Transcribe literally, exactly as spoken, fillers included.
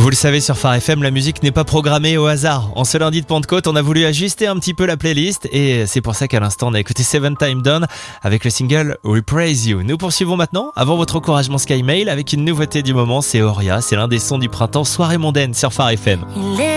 Vous le savez, sur Phare F M, la musique n'est pas programmée au hasard. En ce lundi de Pentecôte, on a voulu ajuster un petit peu la playlist et c'est pour ça qu'à l'instant, on a écouté Seven Time Down avec le single We Praise You. Nous poursuivons maintenant, avant votre encouragement Sky Mail, avec une nouveauté du moment, c'est Oria. C'est l'un des sons du printemps, Soirée mondaine sur Phare F M.